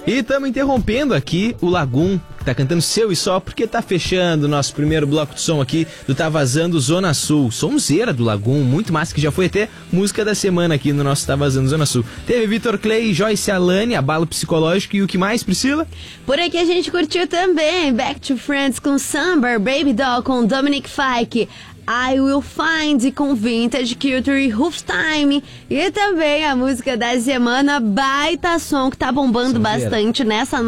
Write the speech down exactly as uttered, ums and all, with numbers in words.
E estamos interrompendo aqui o Lagum, que tá cantando Seu e Só, porque tá fechando o nosso primeiro bloco de som aqui do Tá Vazando Zona Sul. Sonzeira do Lagum, muito massa, que já foi até música da semana aqui no nosso Tá Vazando Zona Sul. Teve Vitor Clay, Joyce Alane, Abalo Psicológico e o que mais, Priscila? Por aqui a gente curtiu também Back to Friends com Samber, Baby Doll com Dominic Fike, I Will Find com Vintage Culture, Roof Time e também a música da semana, baita som que tá bombando Sonzeira. bastante nessa